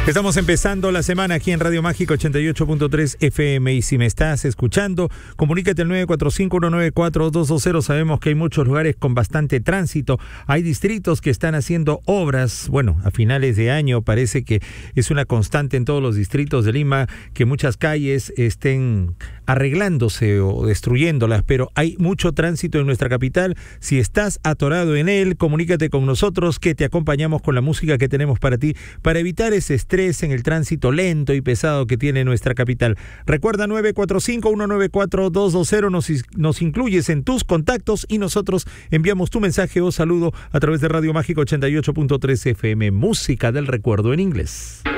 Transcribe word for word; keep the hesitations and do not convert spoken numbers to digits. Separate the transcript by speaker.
Speaker 1: Estamos empezando la semana aquí en Radio Mágica ochenta y ocho punto tres F M, y si me estás escuchando, comunícate al nueve cuatro cinco, uno nueve cuatro, dos dos cero. Sabemos que hay muchos lugares con bastante tránsito, hay distritos que están haciendo obras. Bueno, a finales de año parece que es una constante en todos los distritos de Lima que muchas calles estén arreglándose o destruyéndolas, pero hay mucho tránsito en nuestra capital. Si estás atorado en él, comunícate con nosotros, que te acompañamos con la música que tenemos para ti, para evitar ese estrés en el tránsito lento y pesado que tiene nuestra capital. Recuerda, nueve cuatro cinco, uno nueve cuatro, dos dos cero, nos, nos incluyes en tus contactos y nosotros enviamos tu mensaje o saludo a través de Radio Mágica ochenta y ocho punto tres F M, música del recuerdo en inglés.